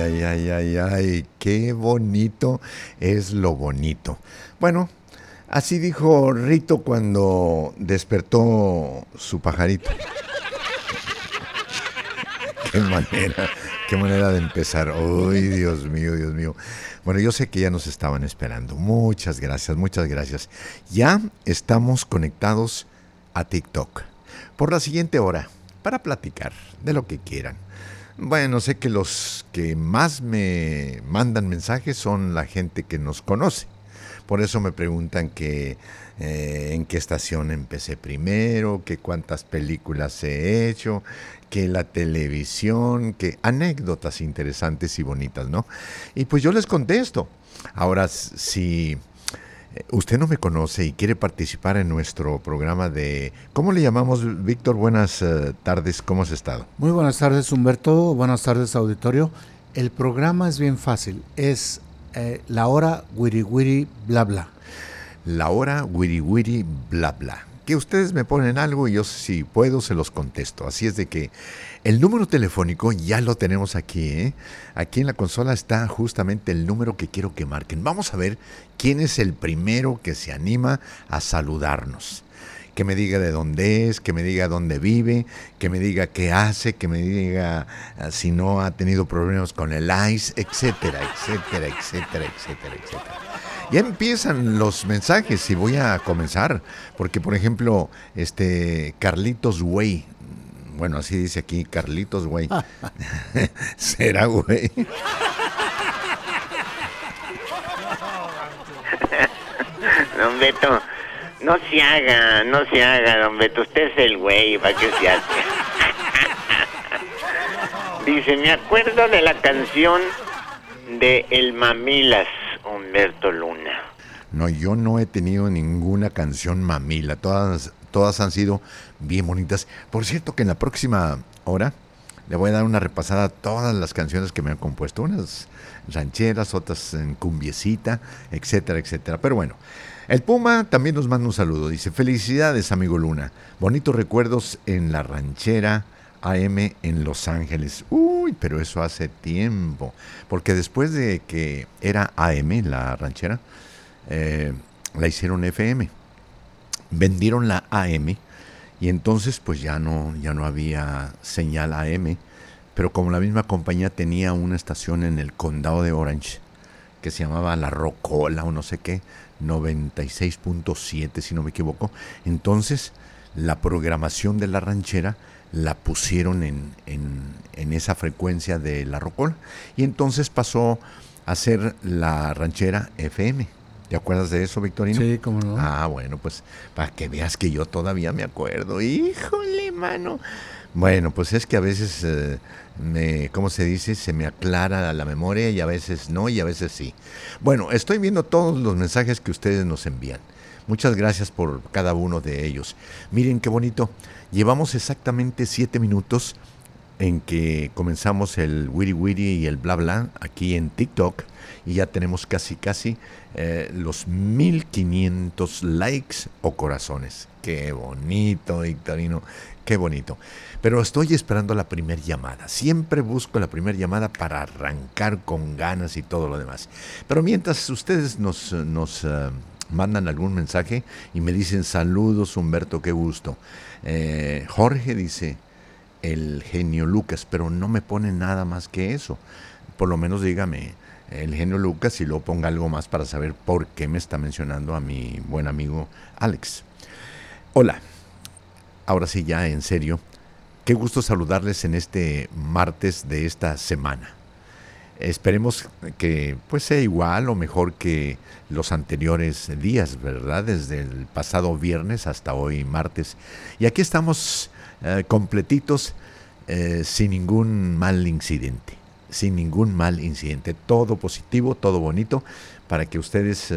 ay, ay, ay, ay, qué bonito es lo bonito. Bueno, así dijo Rito cuando despertó su pajarito. Qué manera de empezar. Uy, Dios mío, Dios mío. Bueno, yo sé que ya nos estaban esperando. Muchas gracias, muchas gracias. Ya estamos conectados a TikTok por la siguiente hora para platicar de lo que quieran. Bueno, sé que los que más me mandan mensajes son la gente que nos conoce. Por eso me preguntan que en qué estación empecé primero, que cuántas películas he hecho, que la televisión, que anécdotas interesantes y bonitas, ¿no? Y pues yo les contesto. Ahora, si usted no me conoce y quiere participar en nuestro programa de... ¿Cómo le llamamos, Víctor? Buenas tardes, ¿cómo has estado? Muy buenas tardes, Humberto. Buenas tardes, auditorio. El programa es bien fácil. Es la hora wiri wiri bla bla. La hora wiri wiri bla bla. Que ustedes me ponen algo y yo, si puedo, se los contesto. Así es de que el número telefónico ya lo tenemos aquí, ¿eh? Aquí en la consola está justamente el número que quiero que marquen. Vamos a ver quién es el primero que se anima a saludarnos. Que me diga de dónde es, que me diga dónde vive, que me diga qué hace, que me diga si no ha tenido problemas con el ICE, etcétera, etcétera, etcétera, etcétera, etcétera. Ya empiezan los mensajes y voy a comenzar, porque por ejemplo, Carlitos Güey, bueno, así dice aquí, Carlitos Güey. ¿Será güey? Don Beto, no se haga, don Beto, usted es el güey, ¿para qué se hace? Dice, me acuerdo de la canción de El Mamilas, Humberto Luna. No, yo no he tenido ninguna canción mamila, todas han sido bien bonitas. Por cierto que en la próxima hora le voy a dar una repasada a todas las canciones que me han compuesto, unas rancheras, otras en cumbiecita, etcétera, etcétera. Pero bueno, el Puma también nos manda un saludo, dice, felicidades amigo Luna, bonitos recuerdos en la ranchera AM en Los Ángeles. Uy, pero eso hace tiempo, porque después de que era AM la ranchera, la hicieron FM, vendieron la AM y entonces pues ya no había señal AM, pero como la misma compañía tenía una estación en el condado de Orange que se llamaba La Rocola o no sé qué, 96.7 si no me equivoco, entonces la programación de la ranchera la pusieron en esa frecuencia de La Rocola y entonces pasó a ser la ranchera FM. ¿Te acuerdas de eso, Victorino? Sí, cómo no. Ah, bueno, pues para que veas que yo todavía me acuerdo. Híjole, mano. Bueno, pues es que a veces, ¿cómo se dice? Se me aclara la memoria y a veces no y a veces sí. Bueno, estoy viendo todos los mensajes que ustedes nos envían. Muchas gracias por cada uno de ellos. Miren qué bonito. Llevamos exactamente 7 minutos en que comenzamos el wiri wiri y el bla bla aquí en TikTok y ya tenemos casi los 1500 likes o corazones. Qué bonito, Victorino, qué bonito. Pero estoy esperando la primera llamada. Siempre busco la primera llamada para arrancar con ganas y todo lo demás. Pero mientras ustedes nos mandan algún mensaje y me dicen saludos, Humberto, qué gusto. Jorge dice el genio Lucas, pero no me pone nada más que eso. Por lo menos dígame el genio Lucas y luego ponga algo más para saber por qué me está mencionando a mi buen amigo Alex. Hola, ahora sí ya en serio, qué gusto saludarles en este martes de esta semana. Esperemos que pues sea igual o mejor que los anteriores días, ¿verdad? Desde el pasado viernes hasta hoy martes. Y aquí estamos completitos, sin ningún mal incidente. Sin ningún mal incidente. Todo positivo, todo bonito, para que ustedes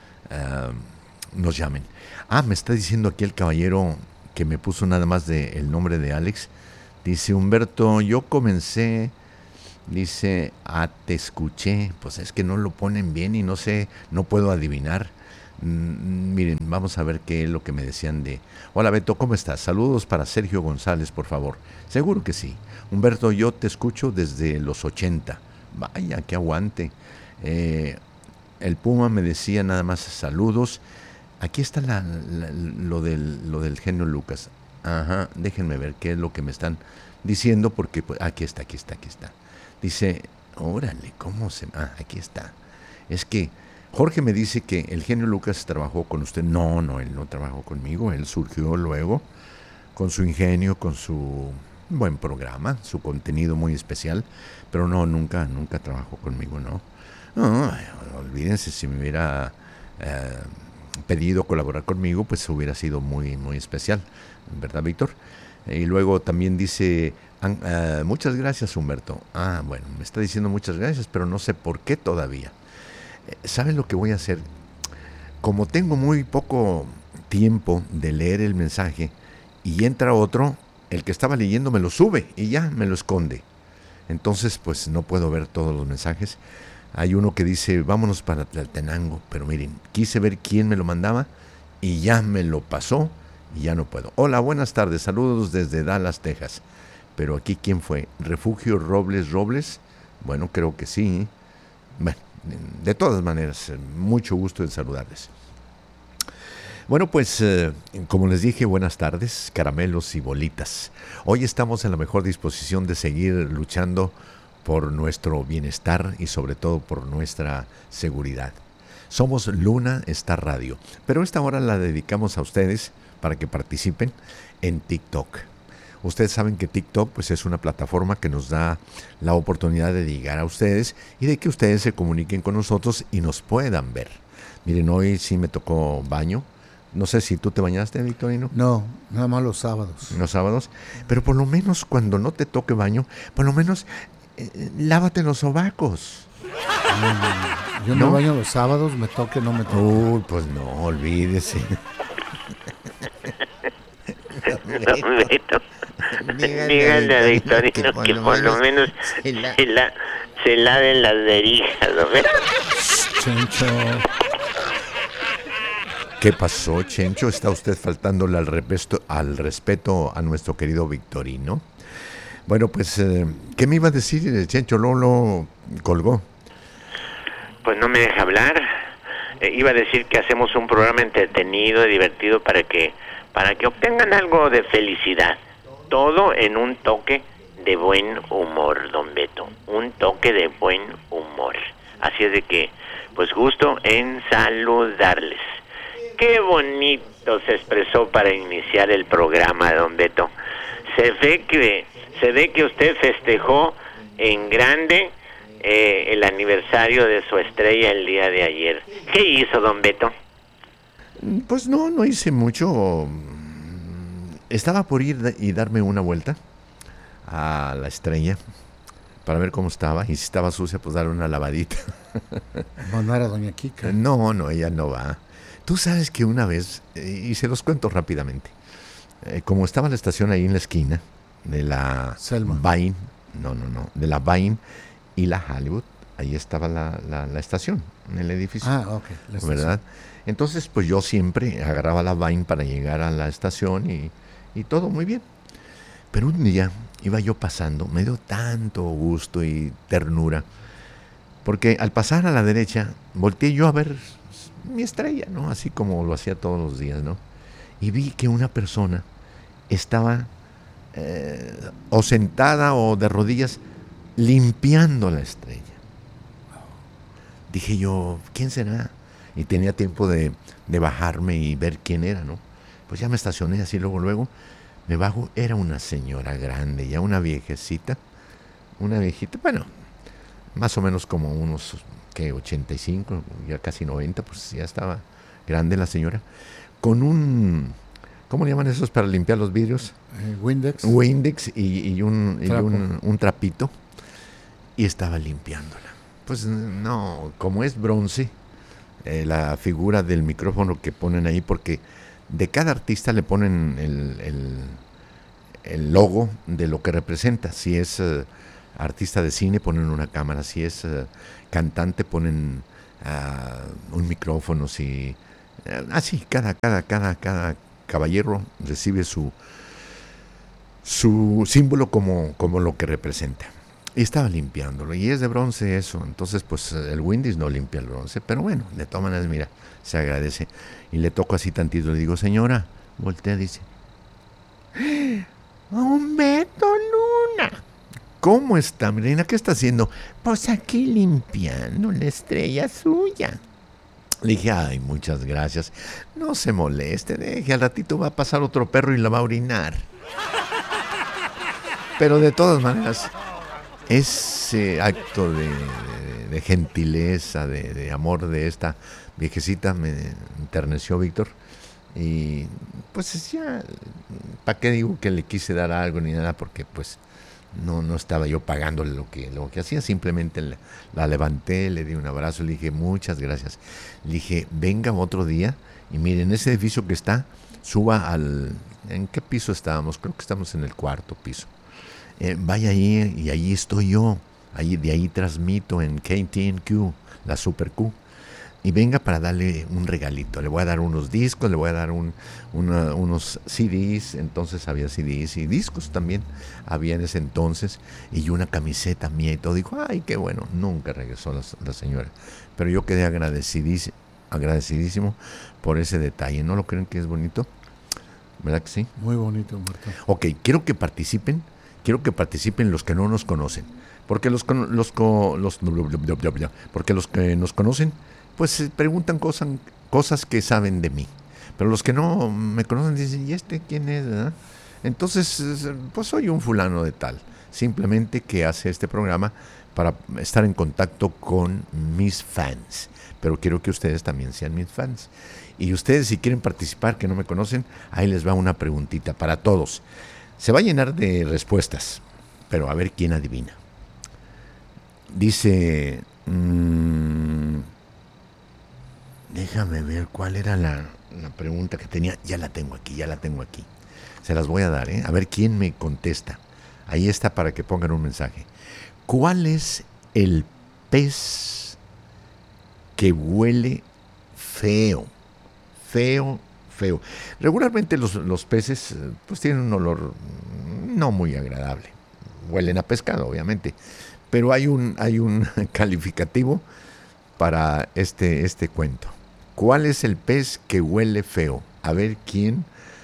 nos llamen. Ah, me está diciendo aquí el caballero que me puso nada más el nombre de Alex. Dice, Humberto, yo comencé... Dice, te escuché. Pues es que no lo ponen bien y no sé, no puedo adivinar. Miren, vamos a ver qué es lo que me decían de... Hola Beto, ¿cómo estás? Saludos para Sergio González, por favor. Seguro que sí. Humberto, yo te escucho desde los 80. Vaya, que aguante. El Puma me decía nada más saludos. Aquí está lo del genio Lucas. Ajá, déjenme ver qué es lo que me están diciendo, porque pues, aquí está. Dice, órale, aquí está. Es que Jorge me dice que el genio Lucas trabajó con usted. No, él no trabajó conmigo, él surgió luego con su ingenio, con su buen programa, su contenido muy especial, pero no, nunca trabajó conmigo, ¿no? No, olvídense, si me hubiera pedido colaborar conmigo, pues hubiera sido muy, muy especial, ¿verdad, Víctor? Y luego también dice, muchas gracias, Humberto. Bueno, me está diciendo muchas gracias, pero no sé por qué todavía. ¿Saben lo que voy a hacer? Como tengo muy poco tiempo de leer el mensaje y entra otro, el que estaba leyendo me lo sube y ya me lo esconde. Entonces, pues no puedo ver todos los mensajes. Hay uno que dice, vámonos para Tlaltenango, pero miren, quise ver quién me lo mandaba y ya me lo pasó y ya no puedo. Hola, buenas tardes, saludos desde Dallas, Texas. Pero aquí, ¿quién fue? ¿Refugio Robles? Bueno, creo que sí. Bueno, de todas maneras, mucho gusto en saludarles. Bueno, pues como les dije, buenas tardes, caramelos y bolitas. Hoy estamos en la mejor disposición de seguir luchando por nuestro bienestar y sobre todo por nuestra seguridad. Somos Luna Star Radio, pero esta hora la dedicamos a ustedes para que participen en TikTok. Ustedes saben que TikTok pues, es una plataforma que nos da la oportunidad de llegar a ustedes y de que ustedes se comuniquen con nosotros y nos puedan ver. Miren, hoy sí me tocó baño. No sé si tú te bañaste, Victorino. No, nada más los sábados. Los sábados. Pero por lo menos cuando no te toque baño, por lo menos lávate los sobacos. Yo me baño los sábados, me toque, no me toque. Uy, pues no, olvídese. Díganle a Victorino que por lo menos se laven las derijas, ¿no? Chencho. ¿Qué pasó, Chencho? ¿Está usted faltándole al respeto a nuestro querido Victorino? Bueno, pues, ¿qué me iba a decir? Chencho Lolo colgó. Pues no me deja hablar. Iba a decir que hacemos un programa entretenido y divertido para que obtengan algo de felicidad. Todo en un toque de buen humor, don Beto. Un toque de buen humor. Así es de que, pues gusto en saludarles. Qué bonito se expresó para iniciar el programa, don Beto. Se ve que usted festejó en grande el aniversario de su estrella el día de ayer. ¿Qué hizo, don Beto? Pues no hice mucho. Estaba por ir y darme una vuelta a la estrella para ver cómo estaba. Y si estaba sucia, pues darle una lavadita. No era doña Kika. No, ella no va. Tú sabes que una vez, y se los cuento rápidamente, como estaba la estación ahí en la esquina de la Vine, de la Vine y la Hollywood, ahí estaba la estación, en el edificio. Ok. ¿Verdad? Entonces, pues yo siempre agarraba la Vine para llegar a la estación y todo muy bien. Pero un día iba yo pasando, me dio tanto gusto y ternura, porque al pasar a la derecha, volteé yo a ver mi estrella, ¿no? Así como lo hacía todos los días, ¿no? Y vi que una persona estaba o sentada o de rodillas limpiando la estrella. Dije yo, ¿quién será? Y tenía tiempo de bajarme y ver quién era, ¿no? Pues ya me estacioné así, luego me bajo, era una señora grande, ya una viejita, bueno, más o menos como unos, 85, ya casi 90, pues ya estaba grande la señora, con un, ¿cómo le llaman esos para limpiar los vidrios? Windex y un trapito, y estaba limpiándola. Pues no, como es bronce, la figura del micrófono que ponen ahí, porque de cada artista le ponen el logo de lo que representa. Si es artista de cine, ponen una cámara. Si es cantante, ponen un micrófono. Si así, cada caballero recibe su símbolo como lo que representa. Y estaba limpiándolo, y es de bronce eso. Entonces, pues el Windys no limpia el bronce, pero bueno, de todas maneras, mira, se agradece. Y le toco así tantito, le digo, señora, voltea, dice, Humberto Luna, ¿cómo está, mi reina? ¿Qué está haciendo? Pues aquí limpiando la estrella suya. Le dije, ay, muchas gracias. No se moleste, deje, al ratito va a pasar otro perro y la va a orinar. Pero de todas maneras, ese acto de gentileza, de amor de esta viejecita me enterneció, Víctor. Y pues ya, ¿para qué digo que le quise dar algo ni nada? Porque pues no estaba yo pagándole lo que hacía, simplemente la levanté, le di un abrazo, le dije muchas gracias. Le dije, venga otro día y miren, ese edificio que está, suba ¿en qué piso estábamos? Creo que estamos en el 4º piso. Vaya ahí y ahí estoy yo, de ahí transmito en KTNQ, la Super Q. Y venga para darle un regalito. Le voy a dar unos discos, le voy a dar unos CDs. Entonces había CDs y discos también. Había en ese entonces. Y una camiseta mía y todo. Dijo, ay, qué bueno. Nunca regresó la señora. Pero yo quedé agradecidísimo por ese detalle. ¿No lo creen que es bonito? ¿Verdad que sí? Muy bonito, Humberto. Ok, quiero que participen los que no nos conocen. Porque los que nos conocen, pues se preguntan cosas que saben de mí. Pero los que no me conocen dicen, ¿y este quién es? ¿Verdad? Entonces, pues soy un fulano de tal. Simplemente que hace este programa para estar en contacto con mis fans. Pero quiero que ustedes también sean mis fans. Y ustedes, si quieren participar, que no me conocen, ahí les va una preguntita para todos. Se va a llenar de respuestas, pero a ver quién adivina. Dice... déjame ver cuál era la pregunta que tenía. Ya la tengo aquí. Se las voy a dar, ¿eh? A ver quién me contesta. Ahí está para que pongan un mensaje. ¿Cuál es el pez que huele feo? Feo. Regularmente los peces pues tienen un olor no muy agradable. Huelen a pescado, obviamente. Pero hay un calificativo para este cuento. ¿Cuál es el pez que huele feo? A ver quién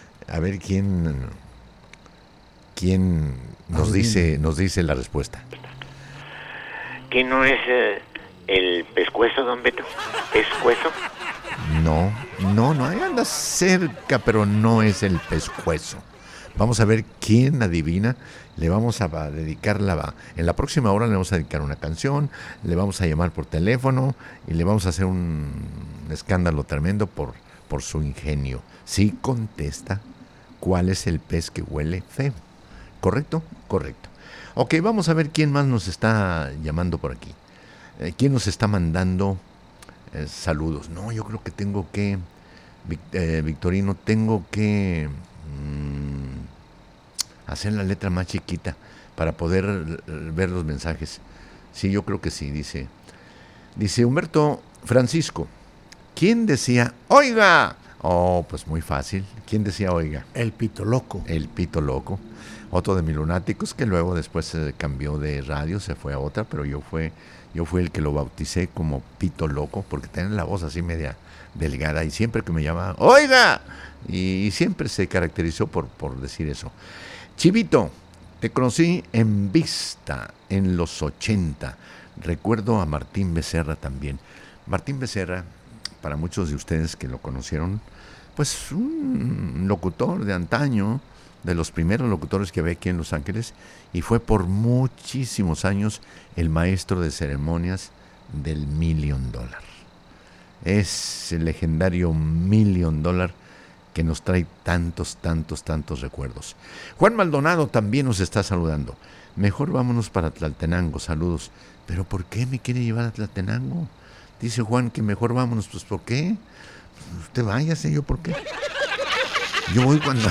nos dice la respuesta. ¿Que no es el pescuezo, don Beto? ¿Pescuezo? No, ahí anda cerca, pero no es el pescuezo. Vamos a ver quién adivina. Le vamos a dedicar en la próxima hora le vamos a dedicar una canción, le vamos a llamar por teléfono y le vamos a hacer un escándalo tremendo por su ingenio. Si contesta, ¿cuál es el pez que huele feo? ¿Correcto? Correcto. Ok, vamos a ver quién más nos está llamando por aquí. ¿Quién nos está mandando saludos? No, yo creo que tengo que, Victorino, tengo que hacer la letra más chiquita para poder ver los mensajes. Sí, yo creo que sí, dice Humberto Francisco. ¿Quién decía, oiga? Oh, pues muy fácil. ¿Quién decía, oiga? El Pito Loco. El Pito Loco. Otro de mis lunáticos que luego después se cambió de radio, se fue a otra, pero yo fui el que lo bauticé como Pito Loco, porque tiene la voz así media delgada y siempre que me llamaba, oiga, y siempre se caracterizó por decir eso. Chivito, te conocí en Vista en los 80. Recuerdo a Martín Becerra también. Martín Becerra, para muchos de ustedes que lo conocieron, pues un locutor de antaño, de los primeros locutores que había aquí en Los Ángeles, y fue por muchísimos años el maestro de ceremonias del $1 Million. Es el legendario $1 Million que nos trae tantos recuerdos. Juan Maldonado también nos está saludando. Mejor vámonos para Tlaltenango, saludos. ¿Pero por qué me quiere llevar a Tlaltenango? Dice Juan que mejor vámonos, pues ¿por qué? Usted váyase, ¿yo por qué? Yo voy cuando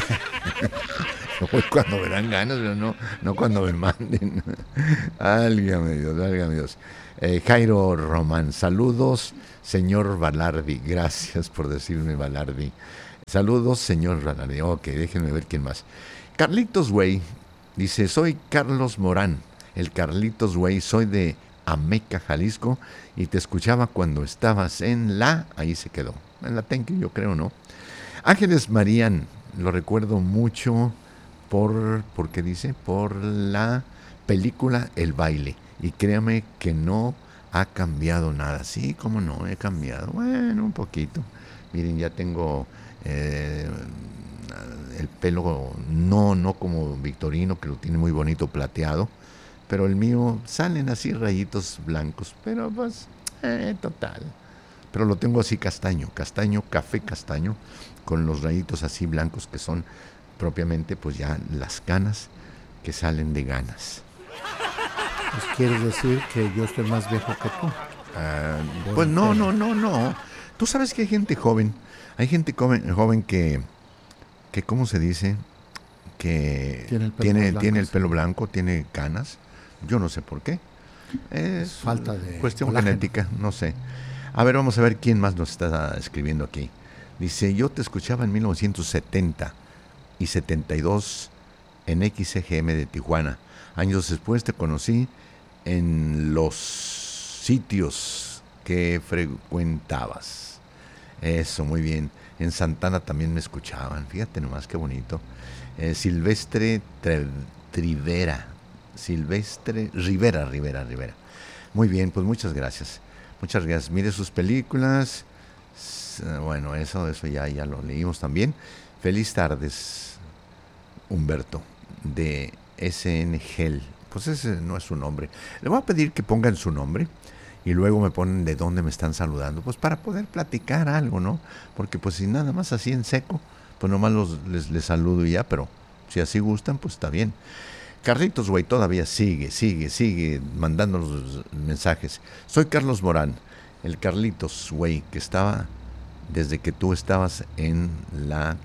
me dan ganas, pero no cuando me manden. Válgame Dios. Jairo Román, saludos, señor Balardi. Gracias por decirme Balardi. Saludos, señor Balardi. Ok, déjenme ver quién más. Carlitos Güey dice, soy Carlos Morán. el Carlitos, güey, soy de Ameca, Jalisco, y te escuchaba cuando estabas en la... Ahí se quedó, en la Thank You, yo creo, ¿no? Ángeles Marían, lo recuerdo mucho ¿por qué dice? Por la película El Baile. Y créame que no ha cambiado nada. Sí, cómo no, he cambiado. Bueno, un poquito. Miren, ya tengo el pelo, no como Victorino, que lo tiene muy bonito plateado, pero el mío salen así rayitos blancos, pero pues, total. Pero lo tengo así castaño, café castaño, con los rayitos así blancos que son propiamente pues ya las canas que salen de ganas. Pues quieres decir que yo estoy más viejo que tú. Pues no. Tú sabes que hay gente joven que ¿cómo se dice? Que tiene el pelo blanco, tiene canas. Yo no sé por qué. Es falta de cuestión colágeno. genética, no sé. A ver, vamos a ver quién más nos está escribiendo aquí. Dice, yo te escuchaba en 1970 y 72 en XCGM de Tijuana. Años después te conocí en los sitios que frecuentabas. Eso, muy bien. En Santana también me escuchaban. Fíjate nomás qué bonito. Silvestre Rivera. Muy bien, pues muchas gracias. Muchas gracias. Mire sus películas. Bueno, eso ya lo leímos también. Feliz tardes, Humberto, de SN Gel. Pues ese no es su nombre. Le voy a pedir que pongan su nombre y luego me ponen de dónde me están saludando, pues para poder platicar algo, ¿no? Porque pues si nada más así en seco, pues nomás les saludo y ya, pero si así gustan, pues está bien. Carlitos, güey, todavía sigue mandando los mensajes. Soy Carlos Morán, el Carlitos, güey, que estaba desde que tú estabas en la,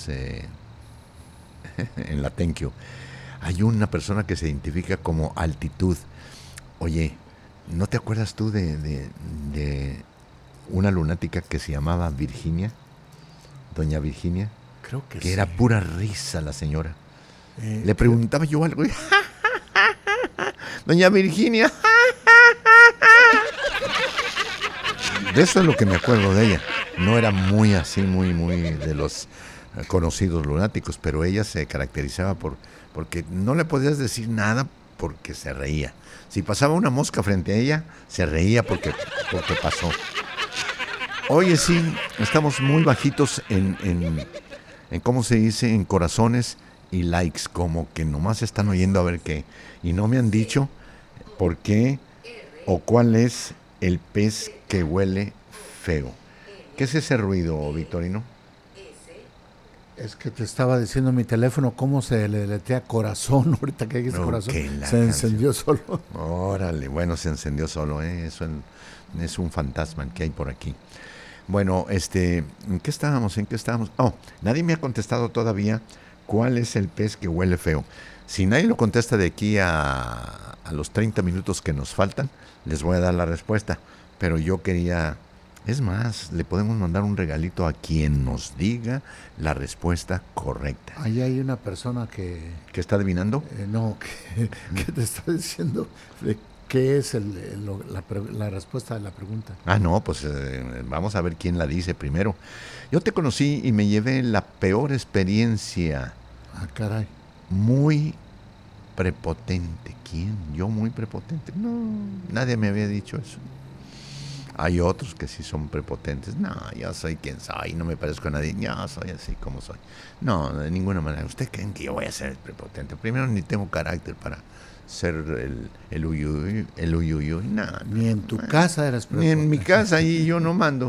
en la Thank You. Hay una persona que se identifica como Altitud. Oye, ¿no te acuerdas tú de una lunática que se llamaba Virginia? Doña Virginia. Creo que sí. sí. Era pura risa la señora. Le preguntaba yo algo y... Doña Virginia. De eso es lo que me acuerdo de ella. No era muy así, muy de los conocidos lunáticos, pero ella se caracterizaba porque no le podías decir nada porque se reía. Si pasaba una mosca frente a ella, se reía porque pasó. Oye, sí, estamos muy bajitos en ¿cómo se dice? En corazones y likes, como que nomás están oyendo a ver qué. Y no me han dicho por qué o cuál es el pez que huele feo. ¿Qué es ese ruido, Victorino? Es que te estaba diciendo mi teléfono cómo se le deletea corazón. Ahorita que dice corazón, se encendió solo. Órale, bueno, se encendió solo, ¿eh? Eso es un fantasma que hay por aquí. Bueno, ¿en qué estábamos? Oh, nadie me ha contestado todavía cuál es el pez que huele feo. Si nadie lo contesta de aquí a los 30 minutos que nos faltan, les voy a dar la respuesta. Pero yo quería... Es más, le podemos mandar un regalito a quien nos diga la respuesta correcta. Ahí hay una persona que... ¿Que está adivinando? Que te está diciendo qué es la respuesta de la pregunta. No, pues vamos a ver quién la dice primero. Yo te conocí y me llevé la peor experiencia. Caray. Muy prepotente. ¿Quién? ¿Yo muy prepotente? No, nadie me había dicho eso. Hay otros que sí son prepotentes. No, yo soy quien soy, no me parezco a nadie. Yo soy así como soy. No, de ninguna manera. ¿Usted creen que yo voy a ser prepotente? Primero, ni tengo carácter para ser el uyuy. No, ni en tu casa eras prepotente. Ni en mi casa, y yo no mando.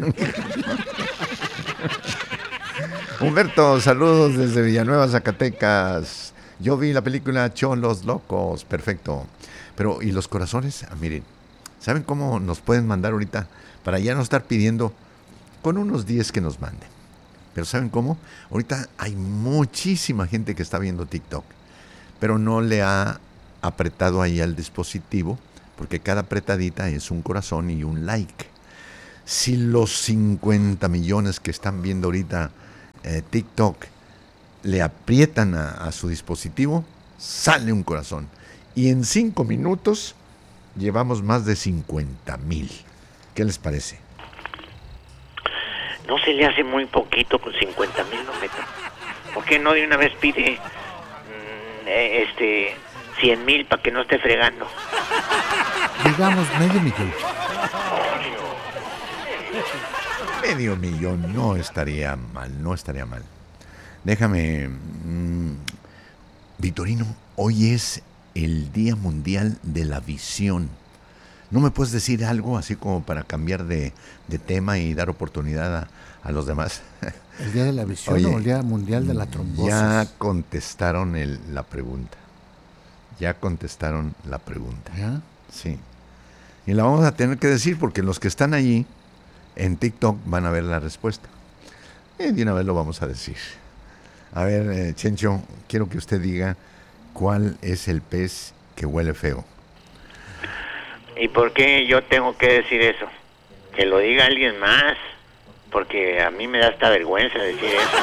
Humberto, saludos desde Villanueva, Zacatecas. Yo vi la película Cholos Locos. Perfecto. Pero, ¿y los corazones? Miren. ¿Saben cómo nos pueden mandar ahorita? Para ya no estar pidiendo con unos 10 que nos manden. Pero ¿saben cómo? Ahorita hay muchísima gente que está viendo TikTok, pero no le ha apretado ahí al dispositivo, porque cada apretadita es un corazón y un like. Si los 50 millones que están viendo ahorita TikTok le aprietan a su dispositivo, sale un corazón. y en 5 minutos llevamos más de 50,000. ¿Qué les parece? ¿No se le hace muy poquito con 50,000, don Beto? ¿Por qué no de una vez pide 100,000 para que no esté fregando? Digamos medio millón. Medio millón no estaría mal. Déjame, Victorino, hoy es el Día Mundial de la Visión. ¿No me puedes decir algo así como para cambiar de tema y dar oportunidad a los demás? ¿El Día de la Visión o el Día Mundial de la Trombosis? Ya contestaron la pregunta. ¿Ya? Sí. Y la vamos a tener que decir porque los que están allí en TikTok van a ver la respuesta. De una vez lo vamos a decir. A ver, Chencho, quiero que usted diga cuál es el pez que huele feo. ¿Y por qué yo tengo que decir eso? Que lo diga alguien más, porque a mí me da hasta vergüenza decir eso.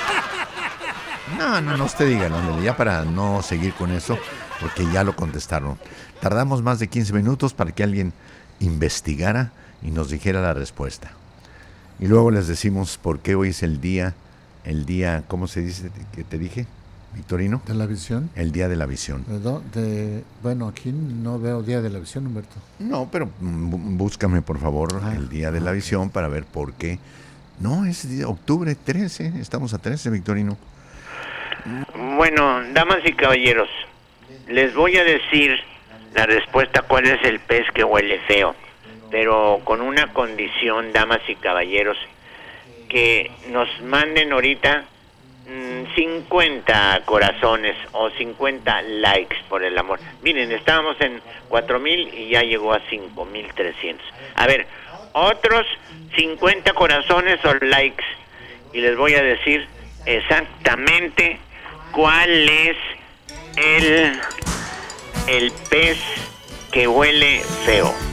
No, usted dígalo, ya para no seguir con eso, porque ya lo contestaron. Tardamos más de 15 minutos para que alguien investigara y nos dijera la respuesta. Y luego les decimos por qué hoy es el día, ¿cómo se dice que te dije, Victorino? ¿De la visión? El Día de la Visión. Bueno, aquí no veo Día de la Visión, Humberto. No, pero búscame por favor el Día de la Visión para ver por qué. No, es octubre 13, estamos a 13, Victorino. Bueno, damas y caballeros, les voy a decir la respuesta cuál es el pez que huele feo, pero con una condición, damas y caballeros, que nos manden ahorita 50 corazones o 50 likes, por el amor. Miren, estábamos en 4,000 y ya llegó a 5,300. A ver, otros 50 corazones o likes y les voy a decir exactamente cuál es el pez que huele feo.